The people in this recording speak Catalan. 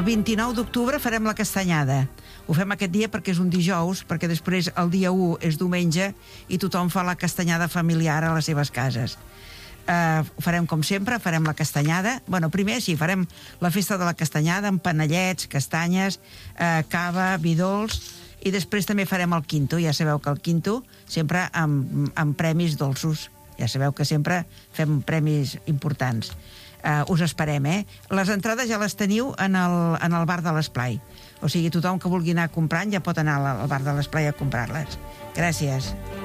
El 29 d'octubre farem la castanyada. Ho fem aquest dia perquè és un dijous, perquè després el dia 1 és diumenge i tothom fa la castanyada familiar a les seves cases. Ho farem com sempre, farem la castanyada. Bueno, primer sí, farem la festa de la castanyada amb panellets, castanyes, cava, vi dolç, i després també farem el quinto. Ja sabeu que el quinto sempre amb premis dolços. Ja sabeu que sempre fem premis importants. Us esperem, Les entrades ja les teniu en el bar de l'Esplai. O sigui, tothom que vulgui anar comprant ja pot anar al bar de l'Esplai a comprar-les. Gràcies.